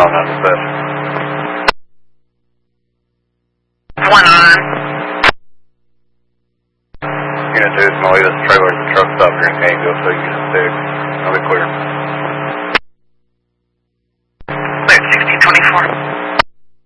mile and under set. 1 on. Unit 2 is going to leave this trailer at the truck stop here in Haynesville, so Unit 6, I'll be clear.